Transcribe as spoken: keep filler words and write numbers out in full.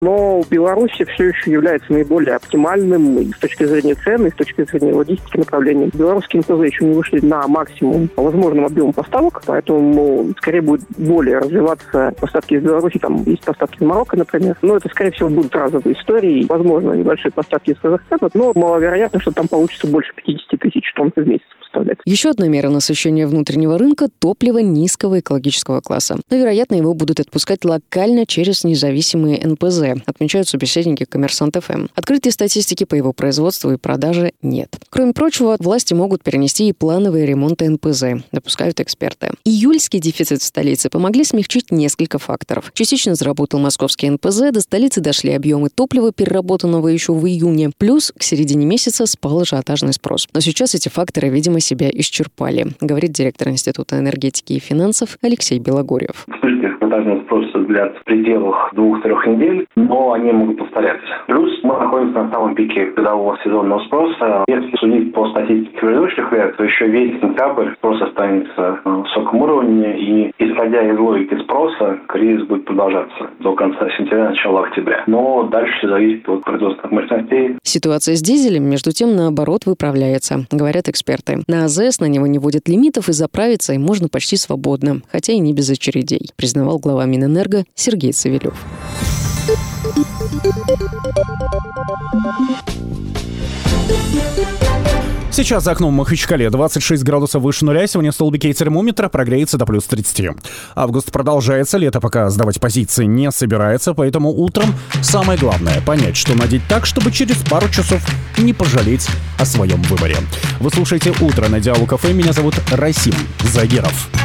Но Беларусь все еще является наиболее оптимальным и с точки зрения цен, и с точки зрения логистики направлений. Белорусские эн пэ зэ еще не вышли на максимум по возможным объемам поставок, поэтому скорее будет более развиваться поставки из Беларуси, там есть поставки из Марокко, например. Но это, скорее всего, будут разовые истории, возможно, небольшие поставки из Казахстана, но маловероятно, что там получится больше пятьдесят тысяч тонн в месяц поставлять. Еще одна мера насыщения внутреннего рынка – топливо низкого экологического класса. Но, вероятно, его будут отпускать локально через независимые эн пэ зэ, отмечают собеседники «Коммерсант эф эм». Открытой статистики по его производству и продаже нет. Кроме прочего, власти могут перенести и плановые ремонты эн пэ зэ, допускают эксперты. Июльский дефицит в столице помогли смягчить несколько факторов. Частично заработал московский эн пэ зэ, до столицы дошли объемы топлива, переработанного еще в июне. Плюс к середине месяца спал ажиотажный спрос. Но сейчас эти факторы, видимо, себя исчерпали, говорит директор Института энергетики и финансов Алексей Белогорьев. Вспышки ажиотажного спроса длятся в пределах двух-трех недель, но они могут повторяться. Плюс мы находимся на самом пике годового сезонного спроса. Если судить по статистике предыдущих лет, то еще весь сентябрь спрос останется на высоком уровне, и исходя из логики спроса, кризис будет продолжаться до конца сентября, начала октября. Но дальше все зависит от производственных мощностей. Ситуация с дизелем, между тем, наоборот, выправляется, говорят эксперты. На а зэ эс на него не вводят лимитов, и заправиться им можно почти свободно, хотя и не без очередей, признавал глава Минэнерго Сергей Савельев. Сейчас за окном в Махачкале двадцать шесть градусов выше нуля. Сегодня столбики термометра прогреется до плюс тридцать. Август продолжается, лето пока сдавать позиции не собирается, поэтому утром самое главное — понять, что надеть так, чтобы через пару часов не пожалеть о своем выборе. Вы слушаете «Утро» на Диалог эф эм. Меня зовут Расим Загиров.